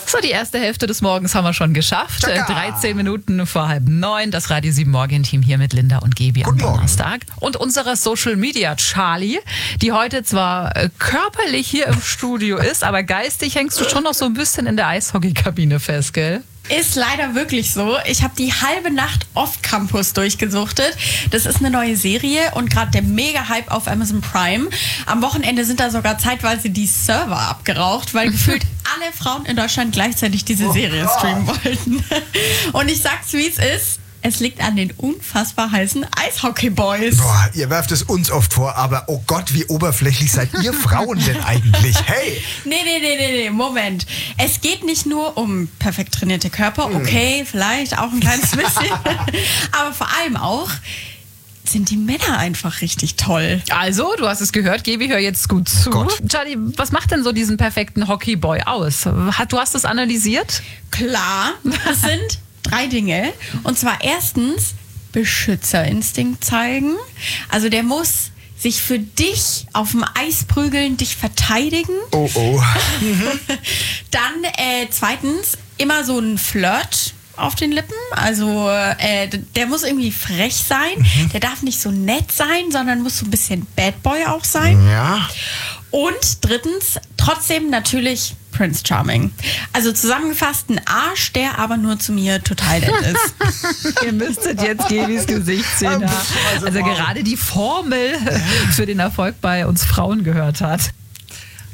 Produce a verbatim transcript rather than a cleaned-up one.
So, die erste Hälfte des Morgens haben wir schon geschafft. Äh, dreizehn Minuten vor halb neun. Das Radio sieben Morgen-Team hier mit Linda und Gebi am Donnerstag. Und unserer Social Media Charlie, die heute zwar äh, körperlich hier im Studio ist, aber geistig hängst du schon noch so ein bisschen in der Eishockeykabine fest, gell? Ist leider wirklich so. Ich habe die halbe Nacht Off-Campus durchgesuchtet. Das ist eine neue Serie und gerade der Mega-Hype auf Amazon Prime. Am Wochenende sind da sogar zeitweise die Server abgeraucht, weil gefühlt alle Frauen in Deutschland gleichzeitig diese Serie streamen wollten. Und ich sag's, wie es ist. Es liegt an den unfassbar heißen Eishockey-Boys. Boah, ihr werft es uns oft vor, aber oh Gott, wie oberflächlich seid ihr Frauen denn eigentlich? Hey! Nee, nee, nee, nee, nee, Moment. Es geht nicht nur um perfekt trainierte Körper, okay, vielleicht auch ein kleines bisschen, aber vor allem auch sind die Männer einfach richtig toll. Also, du hast es gehört, Gebi, hör jetzt gut zu. Gott. Charlie, was macht denn so diesen perfekten Hockeyboy aus? Du hast es analysiert? Klar, das sind drei Dinge. Und zwar erstens Beschützerinstinkt zeigen. Also der muss sich für dich auf dem Eis prügeln, dich verteidigen. Oh, oh. Dann äh, zweitens immer so ein Flirt auf den Lippen. Also äh, der muss irgendwie frech sein. Mhm. Der darf nicht so nett sein, sondern muss so ein bisschen Bad Boy auch sein. Ja. Und drittens, trotzdem natürlich Prince Charming. Also zusammengefasst ein Arsch, der aber nur zu mir total nett ist. Ihr müsstet jetzt Gebis Gesicht sehen. Ja. Also gerade die Formel für den Erfolg bei uns Frauen gehört hat.